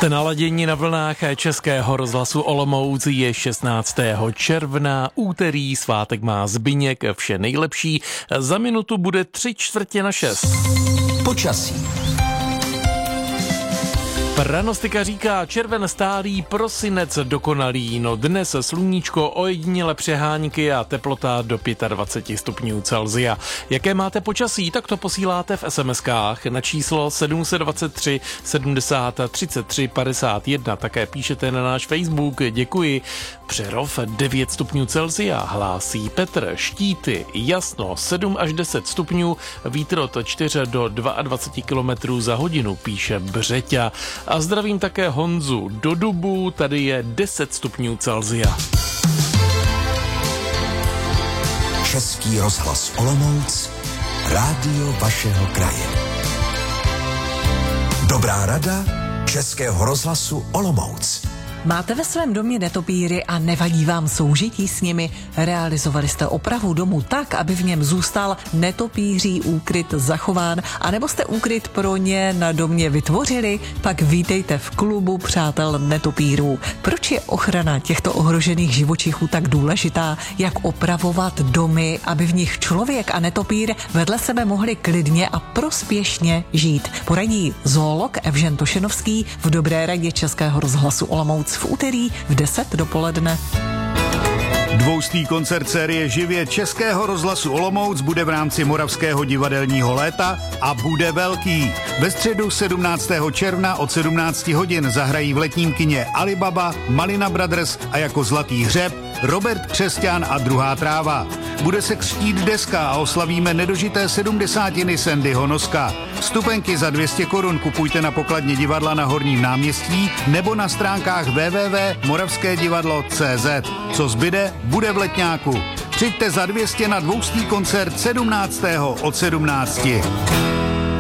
Jste naladění na vlnách Českého rozhlasu Olomouc, je 16. června, úterý, svátek má Zbyněk, vše nejlepší. Za minutu bude 5:45. Počasí. Pranostika říká červen stálý, prosinec dokonalý, no dnes sluníčko, ojediněle přehánky a teplota do 25 stupňů Celsia. Jaké máte počasí, tak to posíláte v SMS-kách na číslo 723 70 33 51, také píšete na náš Facebook, děkuji. Přerov 9 stupňů Celsia, hlásí Petr. Štíty, jasno 7 až 10 stupňů, vítr od 4 do 22 km za hodinu, píše Břeťa. A zdravím také Honzu do Dubu, tady je 10 stupňů Celsia. Český rozhlas Olomouc, rádio vašeho kraje. Dobrá rada Českého rozhlasu Olomouc. Máte ve svém domě netopíry a nevadí vám soužití s nimi? Realizovali jste opravu domu tak, aby v něm zůstal netopíří úkryt zachován, anebo jste úkryt pro ně na domě vytvořili? Pak vítejte v klubu přátel netopírů. Proč je ochrana těchto ohrožených živočichů tak důležitá? Jak opravovat domy, aby v nich člověk a netopír vedle sebe mohli klidně a prospěšně žít? Poradí zoolog Evžen Tošenovský v Dobré radě Českého rozhlasu Olomouc v úterý v 10 dopoledne. Dvoustý koncert série Živě Českého rozhlasu Olomouc bude v rámci Moravského divadelního léta a bude velký. Ve středu 17. června od 17 hodin zahrají v letním kině Alibaba, Malina Brothers a jako zlatý hřeb Robert Křesťan a Druhá tráva. Bude se křtít deska a oslavíme nedožité 70. Sandyho Noska. Vstupenky za 200 korun kupujte na pokladně divadla na Horním náměstí nebo na stránkách www.moravskedivadlo.cz. Co zbyde, bude v Letňáku. Přijďte za 200 na dvoustý koncert 17. od 17.